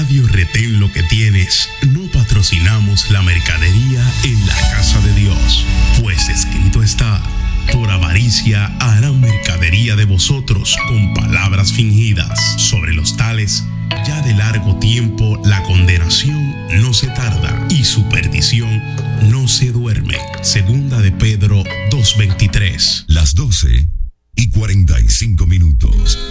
Radio Retén Lo Que Tienes no patrocinamos la mercadería en la casa de Dios, pues escrito está: por avaricia harán mercadería de vosotros con palabras fingidas. Sobre los tales, ya de largo tiempo la condenación no se tarda y su perdición no se duerme. Segunda de Pedro 2:23. Las 12:45.